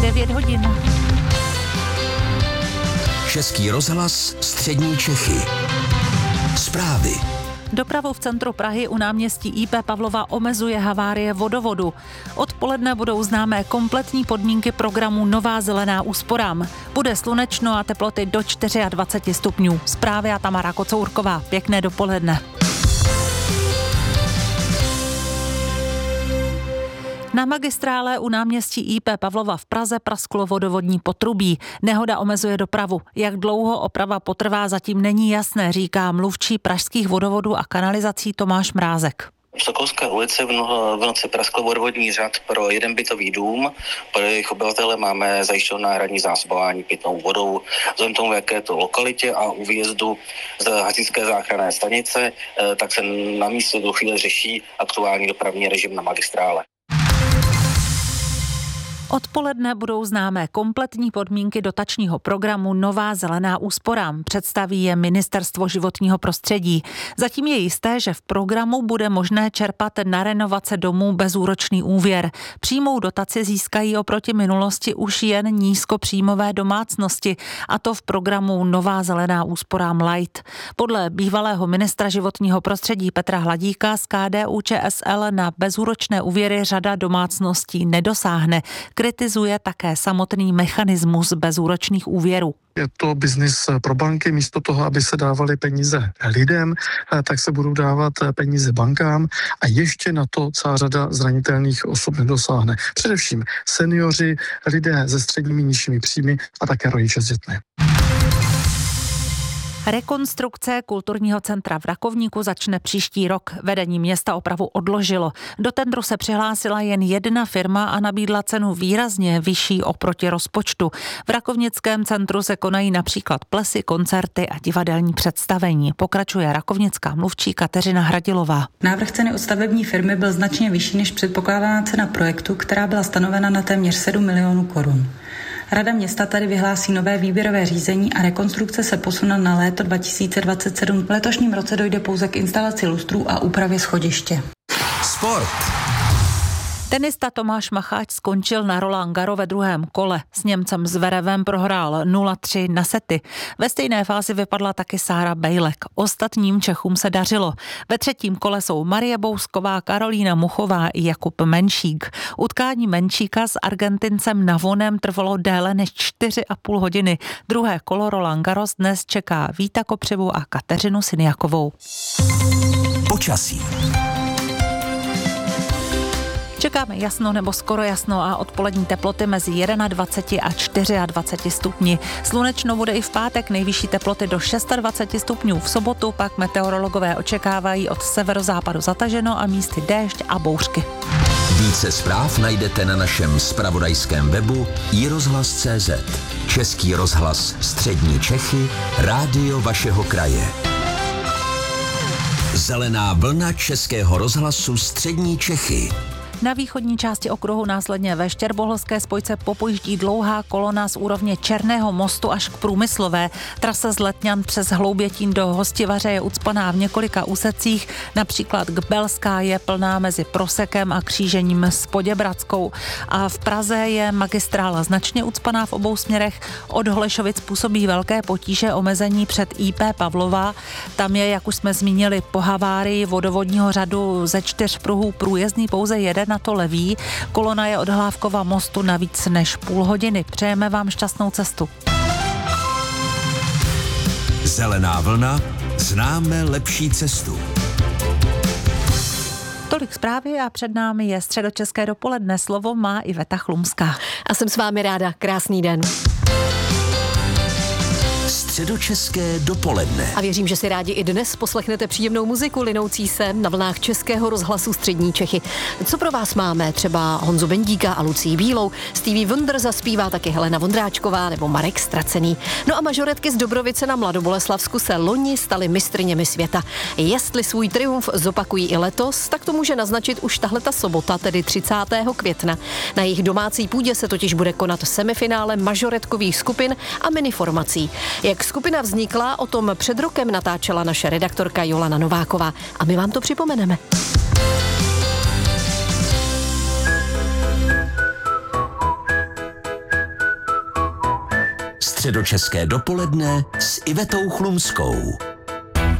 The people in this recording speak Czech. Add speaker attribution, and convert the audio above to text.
Speaker 1: 9 hodin.
Speaker 2: Český rozhlas Střední Čechy. Zprávy.
Speaker 1: Dopravu v centru Prahy u náměstí IP Pavlova omezuje havárie vodovodu. Odpoledne budou známé kompletní podmínky programu Nová zelená úsporám. Bude slunečno a teploty do 24 stupňů. Zprávy a Tamara Kocourková. Pěkné dopoledne. Na magistrále u náměstí IP Pavlova v Praze prasklo vodovodní potrubí. Nehoda omezuje dopravu. Jak dlouho oprava potrvá, zatím není jasné, říká mluvčí pražských vodovodů a kanalizací Tomáš Mrázek.
Speaker 3: V Sokolské ulici v noci praskl vodovodní řad pro jeden bytový dům. Pro jejich obyvatele máme zajištěno náhradní zásobování pitnou vodou. Vzhledem tomu, jaké je to lokalitě a u výjezdu z hasičské záchranné stanice, tak se na místě do chvíle řeší aktuální dopravní režim na magistrále.
Speaker 1: Odpoledne budou známé kompletní podmínky dotačního programu Nová zelená úsporám. Představí je Ministerstvo životního prostředí. Zatím je jisté, že v programu bude možné čerpat na renovace domů bezúročný úvěr. Přímou dotaci získají oproti minulosti už jen nízkopříjmové domácnosti, a to v programu Nová zelená úsporám Light. Podle bývalého ministra životního prostředí Petra Hladíka z KDU-ČSL na bezúročné úvěry řada domácností nedosáhne. Kritizuje také samotný mechanismus bezúročných úvěrů.
Speaker 4: Je to biznis pro banky, místo toho, aby se dávaly peníze lidem, tak se budou dávat peníze bankám a ještě na to celá řada zranitelných osob nedosáhne. Především seniori, lidé se středními nižšími příjmy a také rodiče s dětmi.
Speaker 1: Rekonstrukce kulturního centra v Rakovníku začne příští rok. Vedení města opravu odložilo. Do tendru se přihlásila jen jedna firma a nabídla cenu výrazně vyšší oproti rozpočtu. V Rakovnickém centru se konají například plesy, koncerty a divadelní představení. Pokračuje rakovnická mluvčí Kateřina Hradilová.
Speaker 5: Návrh ceny od stavební firmy byl značně vyšší než předpokládaná cena projektu, která byla stanovena na téměř 7 milionů korun. Rada města tady vyhlásí nové výběrové řízení a rekonstrukce se posune na léto 2027. V letošním roce dojde pouze k instalaci lustrů a úpravě schodiště.
Speaker 2: Sport.
Speaker 1: Tenista Tomáš Macháč skončil na Roland Garros ve druhém kole. S Němcem Zverevem prohrál 0-3 na sety. Ve stejné fázi vypadla taky Sára Bejlek. Ostatním Čechům se dařilo. Ve třetím kole jsou Marie Bousková, Karolína Muchová i Jakub Menšík. Utkání Menšíka s Argentincem Navonem trvalo déle než 4,5 hodiny. Druhé kolo Roland Garros dnes čeká Víta Kopřivu a Kateřinu Syniakovou.
Speaker 2: Počasí.
Speaker 1: Čekáme jasno nebo skoro jasno a odpolední teploty mezi 21 a 24 stupni. Slunečno bude i v pátek, nejvyšší teploty do 26 stupňů. V sobotu pak meteorologové očekávají od severozápadu zataženo a místy déšť a bouřky.
Speaker 2: Více zpráv najdete na našem zpravodajském webu iRozhlas.cz. Český rozhlas Střední Čechy, rádio vašeho kraje. Zelená vlna Českého rozhlasu Střední Čechy.
Speaker 1: Na východní části okruhu následně ve Štěrboholské spojce popojíždí dlouhá kolona z úrovně Černého mostu až k Průmyslové. Trasa z Letňan přes Hloubětín do Hostivaře je ucpaná v několika úsecích, například Gbelská je plná mezi Prosekem a křížením s Poděbradskou. A v Praze je magistrála značně ucpaná v obou směrech. Od Holešovic působí velké potíže omezení před IP Pavlova. Tam je, jak už jsme zmínili, po havárii vodovodního řadu ze 4 pruhů průjezdný pouze jeden, na to levý. Kolona je od Hlávkova mostu na víc než půl hodiny. Přejeme vám šťastnou cestu.
Speaker 2: Zelená vlna, známe lepší cestu.
Speaker 1: Tolik zprávy a před námi je středočeské dopoledne. Slovo má Iveta Chlumská.
Speaker 6: A jsem s vámi ráda. Krásný den.
Speaker 2: Středočeské dopoledne.
Speaker 6: A věřím, že si rádi i dnes poslechnete příjemnou muziku linoucí se na vlnách Českého rozhlasu Střední Čechy. Co pro vás máme? Třeba Honzu Bendíka a Lucii Bílou, Stevie Wonder zaspívá taky Helena Vondráčková nebo Marek Stracený. No a mažoretky z Dobrovice na Mladoboleslavsku se loni staly mistryněmi světa. Jestli svůj triumf zopakují i letos, tak to může naznačit už tahleta sobota, tedy 30. května. Na jejich domácí půdě se totiž bude konat semifinále mažoretkových skupin a miniformací. Jak skupina vznikla, o tom před rokem natáčela naše redaktorka Jolana Nováková a my vám to připomeneme.
Speaker 2: Středočeské dopoledne s Ivetou Chlumskou.